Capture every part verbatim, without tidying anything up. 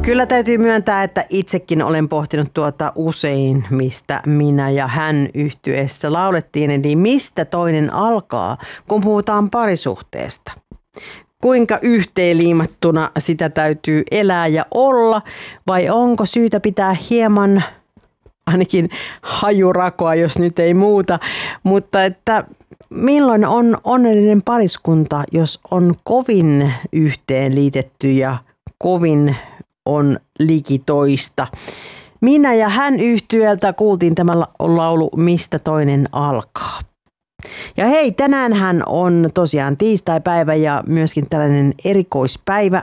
Kyllä täytyy myöntää, että itsekin olen pohtinut tuota usein, mistä minä ja hän yhtyeessä laulettiin, eli mistä toinen alkaa, kun puhutaan parisuhteesta. Kuinka yhteenliimattuna sitä täytyy elää ja olla, vai onko syytä pitää hieman ainakin hajurakoa, jos nyt ei muuta, mutta että milloin on onnellinen pariskunta, jos on kovin yhteenliitetty ja kovin on liki toista. Minä ja hän yhtyeeltä kuultiin tämä laulu Mistä toinen alkaa. Ja hei, tänäänhän on tosiaan tiistaipäivä ja myöskin tällainen erikoispäivä.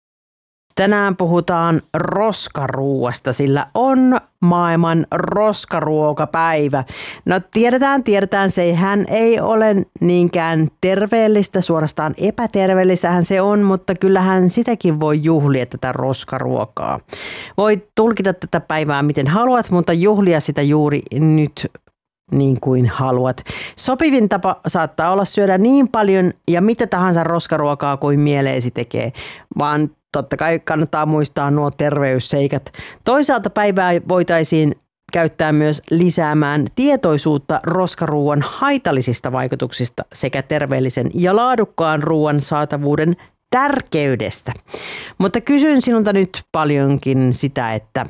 Tänään puhutaan roskaruuasta, sillä on maailman roskaruokapäivä. No tiedetään, tiedetään, sehän ei ole niinkään terveellistä, suorastaan epäterveellisähän se on, mutta kyllähän sitäkin voi juhlia tätä roskaruokaa. Voi tulkita tätä päivää miten haluat, mutta juhlia sitä juuri nyt niin kuin haluat. Sopivin tapa saattaa olla syödä niin paljon ja mitä tahansa roskaruokaa kuin mieleesi tekee, vaan totta kai kannattaa muistaa nuo terveysseikat. Toisaalta päivää voitaisiin käyttää myös lisäämään tietoisuutta roskaruuan haitallisista vaikutuksista sekä terveellisen ja laadukkaan ruoan saatavuuden tärkeydestä. Mutta kysyn sinulta nyt paljonkin sitä, että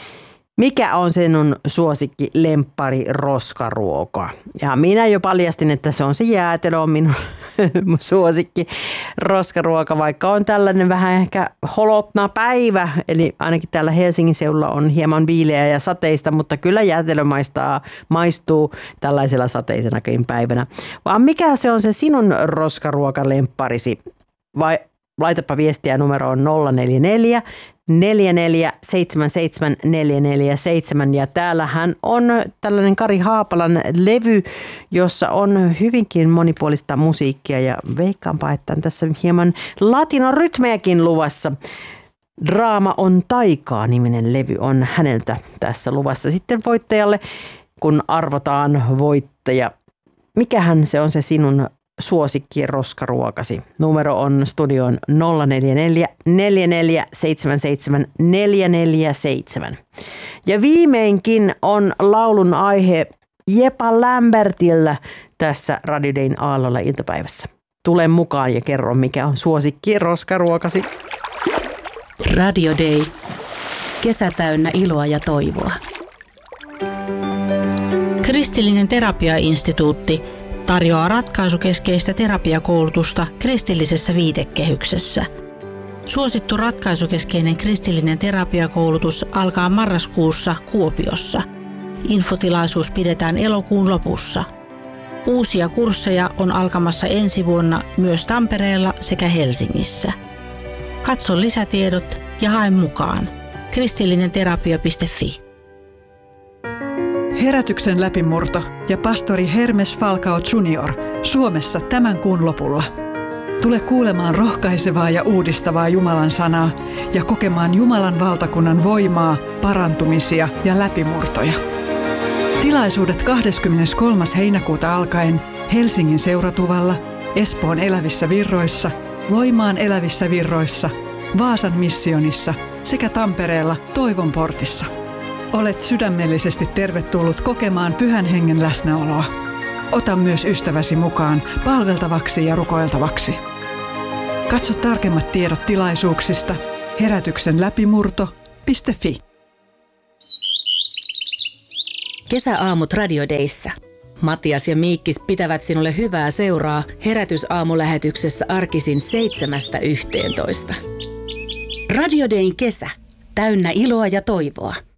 mikä on sinun suosikki lemppari roskaruoka? Ja minä jo paljastin, että se on se jäätelö on minun suosikki roskaruoka, vaikka on tällainen vähän ehkä holotna päivä. Eli ainakin täällä Helsingin seudulla on hieman viileä ja sateista, mutta kyllä jäätelö maistaa, maistuu tällaisella sateisenakin päivänä. Vaan mikä se on se sinun roskaruokalempparisi? Vai laitapa viestiä numeroon nolla neljä neljä neljä neljä seitsemän seitsemän neljä neljä seitsemän ja täällähän on tällainen Kari Haapalan levy, jossa on hyvinkin monipuolista musiikkia ja veikkaanpa, että on tässä hieman latinorytmejäkin luvassa. Draama on taikaa -niminen levy on häneltä tässä luvassa sitten voittajalle, kun arvotaan voittaja. Mikähän se on se sinun suosikki roskaruokasi? Numero on studioon nolla neljä neljä neljä neljä seitsemän seitsemän neljä neljä seitsemän. Ja viimeinkin on laulun aihe Jepa Lambertillä tässä Radio Dayn aallolla iltapäivässä. Tule mukaan ja kerro, mikä on suosikki roskaruokasi. Radio Day. Kesä täynnä iloa ja toivoa. Kristillinen terapiainstituutti tarjoaa ratkaisukeskeistä terapiakoulutusta kristillisessä viitekehyksessä. Suosittu ratkaisukeskeinen kristillinen terapiakoulutus alkaa marraskuussa Kuopiossa. Infotilaisuus pidetään elokuun lopussa. Uusia kursseja on alkamassa ensi vuonna myös Tampereella sekä Helsingissä. Katso lisätiedot ja hae mukaan. kristillinenterapia piste fi. Herätyksen läpimurto ja pastori Hermes Falcao junior Suomessa tämän kuun lopulla. Tule kuulemaan rohkaisevaa ja uudistavaa Jumalan sanaa ja kokemaan Jumalan valtakunnan voimaa, parantumisia ja läpimurtoja. Tilaisuudet kahdeskymmeneskolmas heinäkuuta alkaen Helsingin Seuratuvalla, Espoon Elävissä Virroissa, Loimaan Elävissä Virroissa, Vaasan missionissa sekä Tampereella Toivon portissa. Olet sydämellisesti tervetullut kokemaan Pyhän Hengen läsnäoloa. Ota myös ystäväsi mukaan palveltavaksi ja rukoiltavaksi. Katso tarkemmat tiedot tilaisuuksista herätyksen läpimurto piste fi. Kesäaamut Radio Dayssä. Matias ja Miikkis pitävät sinulle hyvää seuraa herätysaamulähetyksessä arkisin seitsemästä yhteentoista. Radio Dayn kesä. Täynnä iloa ja toivoa.